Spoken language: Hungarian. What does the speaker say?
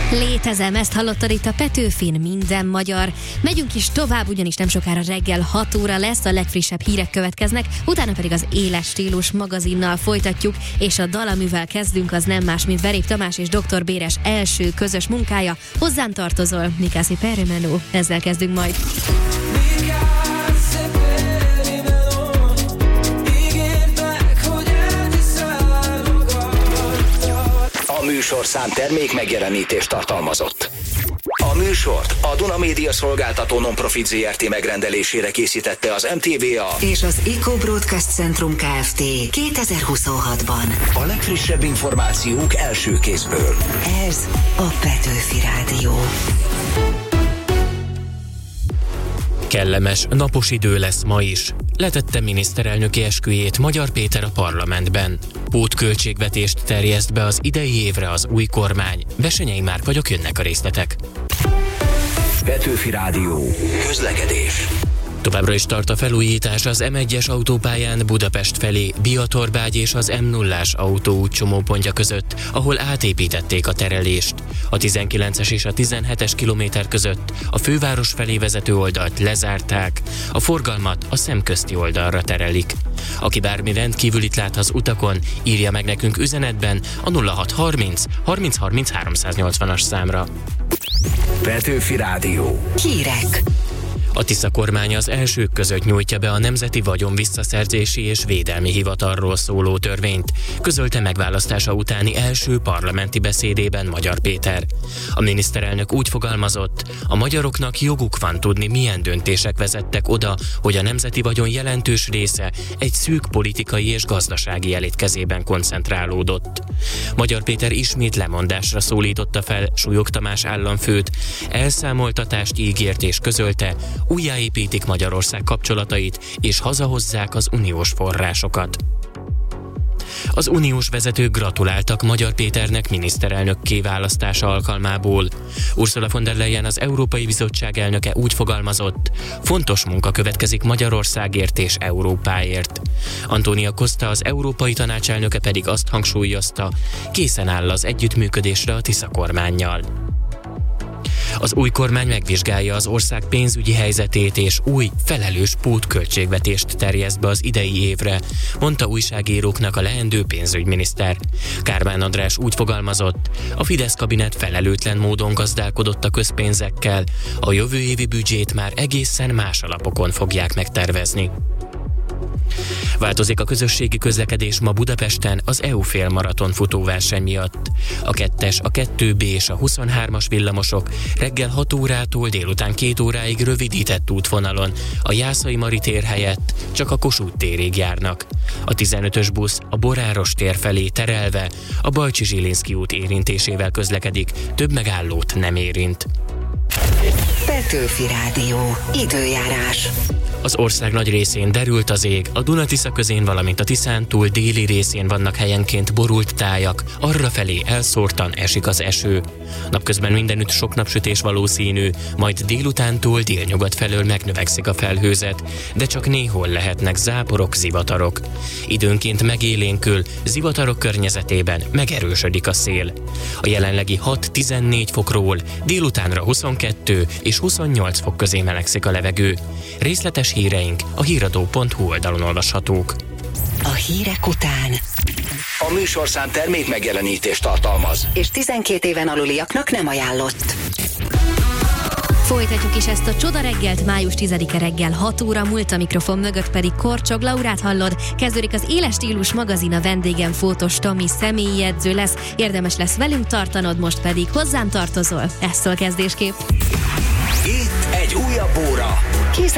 Létezem, ezt hallottad itt a Petőfin, minden magyar. Megyünk is tovább, ugyanis nem sokára reggel 6 óra lesz, a legfrissebb hírek következnek, utána pedig az Éles Stílus magazinnal folytatjuk, és a dalaművel kezdünk, az nem más, mint Verép Tamás és Dr. Béres első közös munkája. Hozzám tartozol, Mikászi Perrimenó. Ezzel kezdünk majd. A műsorszám termék megjelenítést tartalmazott. A műsort a Duna Média Szolgáltató Nonprofit Zrt. Megrendelésére készítette az MTVA és az Eco Broadcast Centrum Kft. 2026-ban. A legfrissebb információk első kézből. Ez a Petőfi Rádió. Kellemes, napos idő lesz ma is. Letette miniszterelnöki esküjét Magyar Péter a parlamentben. Pótköltségvetést terjeszt be az idei évre az új kormány. Bessenyei Márk vagyok, jönnek a részletek. Petőfi Rádió. Közlekedés. Továbbra is tart a felújítás az M1-es autópályán Budapest felé, Biatorbágy és az M0-ás autóút csomópontja között, ahol átépítették a terelést. A 19-es és a 17-es kilométer között a főváros felé vezető oldalt lezárták, a forgalmat a szemközti oldalra terelik. Aki bármi rendkívülit lát az utakon, írja meg nekünk üzenetben a 0630 30 30 380-as számra. Petőfi Rádió. Hírek. A Tisza kormány az elsők között nyújtja be a Nemzeti Vagyon Visszaszerzési és Védelmi Hivatalról szóló törvényt, közölte megválasztása utáni első parlamenti beszédében Magyar Péter. A miniszterelnök úgy fogalmazott, a magyaroknak joguk van tudni, milyen döntések vezettek oda, hogy a nemzeti vagyon jelentős része egy szűk politikai és gazdasági elit kezében koncentrálódott. Magyar Péter ismét lemondásra szólította fel Súlyog Tamás államfőt, elszámoltatást ígért és közölte, újjáépítik Magyarország kapcsolatait, és hazahozzák az uniós forrásokat. Az uniós vezetők gratuláltak Magyar Péternek miniszterelnökké választása alkalmából. Ursula von der Leyen, az Európai Bizottság elnöke úgy fogalmazott, fontos munka következik Magyarországért és Európáért. Antónia Costa, az Európai Tanács elnöke pedig azt hangsúlyozta, készen áll az együttműködésre a Tisza kormánnyal. Az új kormány megvizsgálja az ország pénzügyi helyzetét és új, felelős pótköltségvetést terjeszt be az idei évre, mondta újságíróknak a leendő pénzügyminiszter. Kármán András úgy fogalmazott, a Fidesz kabinet felelőtlen módon gazdálkodott a közpénzekkel, a jövő évi büdzsét már egészen más alapokon fogják megtervezni. Változik a közösségi közlekedés ma Budapesten az EU félmaraton futóverseny miatt. A 2-es, a 2B és a 23-as villamosok reggel 6 órától délután 2 óráig rövidített útvonalon a Jászai Mari tér helyett csak a Kossuth térig járnak. A 15-ös busz a Boráros tér felé terelve a Bajcsy-Zsilinszky út érintésével közlekedik, több megállót nem érint. Petőfi Rádió. Időjárás. Az ország nagy részén derült az ég, a Duna-Tisza közén, valamint a Tiszántúl déli részén vannak helyenként borult tájak, arrafelé elszórtan esik az eső. Napközben mindenütt sok napsütés valószínű, majd délutántól délnyugat felől megnövekszik a felhőzet, de csak néhol lehetnek záporok, zivatarok. Időnként megélénkül, zivatarok környezetében megerősödik a szél. A jelenlegi 6-14 fokról délutánra 22 és 28 fok közé melegszik a levegő. Részletes híreink a híradó.hu oldalon olvashatók. A hírek után A műsorszám termék megjelenítést tartalmaz, és 12 éven aluliaknak nem ajánlott. Folytatjuk is ezt a csoda reggelt, május 10-e reggel 6 óra múlt, a mikrofon mögött pedig Korcsog Laurát hallod. Kezdődik az Éles Stílus magazin, a vendégem Fótos Tomi személyi edző lesz. Érdemes lesz velünk tartanod, most pedig hozzám tartozol. Ez szól kezdésképp. itt egy újabb óra. Készen